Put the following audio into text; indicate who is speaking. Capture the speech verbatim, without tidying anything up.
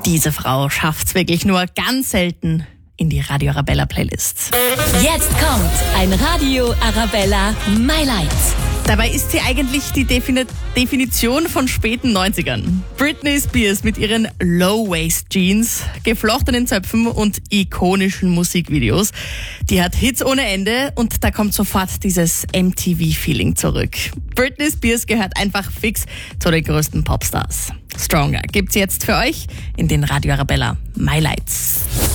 Speaker 1: Diese Frau schafft's wirklich nur ganz selten in die Radio Arabella Playlist.
Speaker 2: Jetzt kommt ein Radio Arabella My Light.
Speaker 1: Dabei ist sie eigentlich die Defini- Definition von späten neunzigern. Britney Spears mit ihren Low-Waist-Jeans, geflochtenen Zöpfen und ikonischen Musikvideos. Die hat Hits ohne Ende und da kommt sofort dieses M T V-Feeling zurück. Britney Spears gehört einfach fix zu den größten Popstars. Stronger gibt's jetzt für euch in den Radio Arabella My Lights.